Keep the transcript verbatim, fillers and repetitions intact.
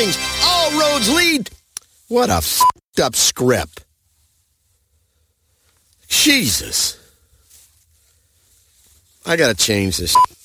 change. All roads lead. What a f***ed up script. Jesus. I gotta change this.